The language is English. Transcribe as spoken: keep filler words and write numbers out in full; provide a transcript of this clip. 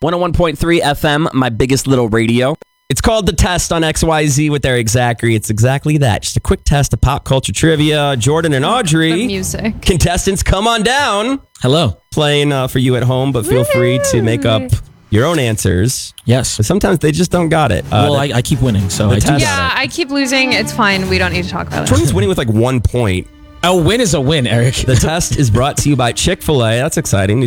one oh one point three F M, my biggest little radio. It's called The Test on X Y Z with Eric Zachary. It's exactly that. Just a quick test of pop culture trivia. Jordan and Audrey. The music. Contestants, come on down. Hello. Playing uh, for you at home, but feel free to make up your own answers. Yes. But sometimes they just don't got it. Uh, well, I, I keep winning, so the I do test- Yeah, got it. I keep losing. It's fine. We don't need to talk about it. Jordan's winning with like one point. A win is a win, Eric. The test is brought to you by Chick-fil-A. That's exciting. New